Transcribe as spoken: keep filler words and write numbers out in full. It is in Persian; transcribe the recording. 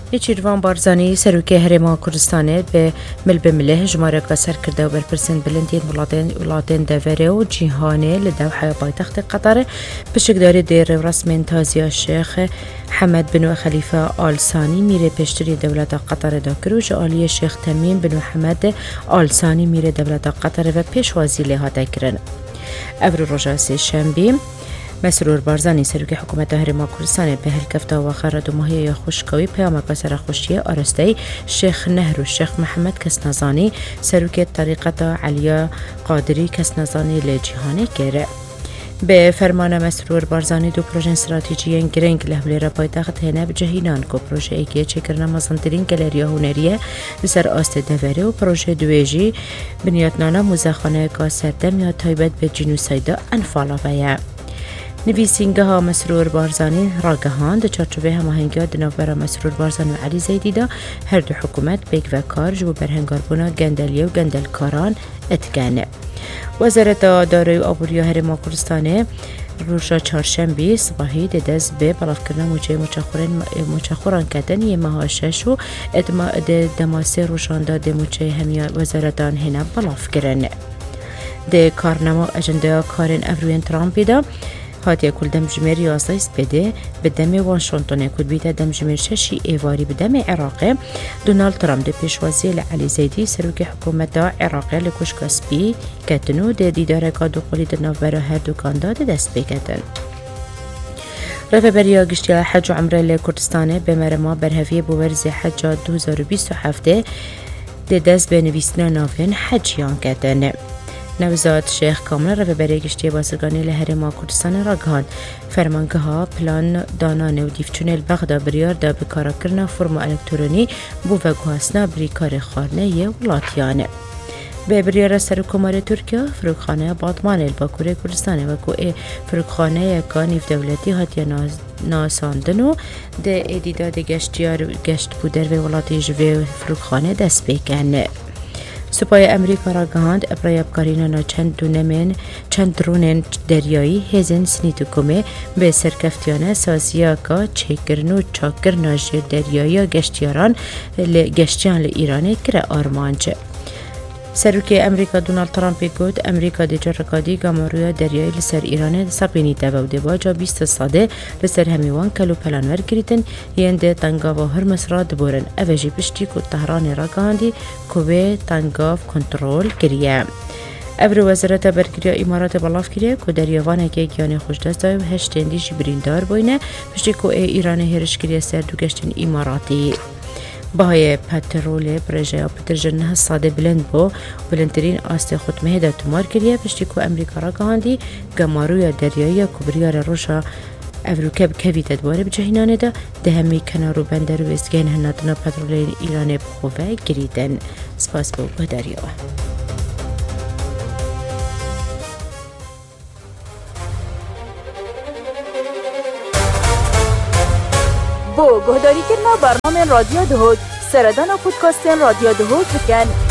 نیچیروان بارزانی سروکی هرما کردستانه به ملب مله جماره کسر کرده و برپرسن بلندین ولادن ولادن دوره و جیهانه لدوحه پایتخت قطر بشکداری دیر رسم تازیا شیخ حمد بن خلیفه آل ثانی میره پشتری دولت قطر دا کروج آلی شیخ تمیم بن حمد آل ثانی میره دولت قطر و پیشوازی لها کرن. ابرو رجاسی شنبه مسرور بارزانی سروکی حکومت هرما کردستان به هلکفته و خرد و ماهی خوشکوی پیام کسر خوشی آرسته شیخ نهر و شیخ محمد کسنزانی سروکی طریقت علیا قادری کسنزانی لجیهانه گره. به فرمان مسرور بارزانی دو پروژه استراتژی گرنگ لحولی را پایتخت هنه بجهینان کو پروژه ایکی چکرنا مزندرین گلریا هنریه لسر آست دوره و پروژه دویجی بنیادنانه موزخانه که سردم یا تایبت به جنوسایدا انفالا بیا. نویسینگه ها مسرور بارزانی راگهان در چارچوبه هماهنگی دنابرا مسرور بارزانی و علی زیدی دا هر دو حکومت بیگ و کار جو برهنگاربونا گندلیه و گندلکاران اتگانه. وزارت دارایی و آبوریا هرما کردستانه روشا چهارشنبه صباحی دست به بلاف کردن موچه مچخوران مچخوران کردن یه مهاشش و دماسه روشان داده موچه همیا وزارتان هنه بلاف کردن. ده کارنما اجنده کارن افروین ترامپی دا هاتی کل دم جمهور یازده بده به دم واشنطن کل بیت دم جمهور ششی ایواری به دم عراق دونالد ترامپ ده پیشوازی لعلی زیدی سروک حکومت عراق لکوش کاسپی کتنو ده دیدار کادو قلی دناو برا هر دوکاندا ده دست بکتن. رفع بریا گشتی حج و عمره لکردستانه به مرما برهفیه بورز حج دو هزار و بیست و هفت ده دست به نویسنا نافین حجیان کتن. نوزاد شیخ کامل رو برای گشتی بازرگانی لهرما کردستان را گهان فرمانگه ها پلان دانانه و دیفچونه البغدا بریار دا بکارا کرنا فرم الکترونی بو و گوهاسنا بری کار خارنه یه ولاتیانه. به بریار سرکومار ترکیه فروخانه بادمان الباکوره کردستانه و که فروخانه کانیف دولتی هاتی ناساندنو ده ایدیداد گشتیار گشت بودر و ولاتی جوه فروخانه دست بکنه. سپاه امریکا را گهاند ابرای ابکارینانا چند دونمین چند درون دریایی هزین سنیتوکومه به سرکفتیانه سازیا که چکرن و چاکرنا جیر دریایی گشتیاران گشتیان لإیرانه کره آرمانچه. سروکی امریکا دونالد ترامپی گفت امریکا دیگر رکادی گامارویا دریایی لسر ایران ساقینی تباوده باجا بیست ساده لسر همیوان کلو پلانور کریتن ینده تنگاو هرمس را دبورن اوجی پشتی که تهران را گاندی کوه تنگاو کنترول کریه. ابر وزارت برگریا امارات بلاف کریه که دریاوانه که گیانه خوش دست دای و هشتندی جبریندار بوینه پشتی که ایران هرش کریه سر دو گشتن اماراتی. باهای پترول برژه و پترژن نه ساده بلند بو بلندترین آست خود مهده تومار کریه پشتی که امریکا را گاندی گماروی دریایی کبریار روشا افروکب کوی تدواره بجهینانه ده ده همی کنارو بندر و ازگین هناتنا پترول ایران بخواه گریدن. سپاس بو بهداریوه. بو گهداری کرنا برنامه رادیو دهود سردان و پودکاست رادیو دهود بکن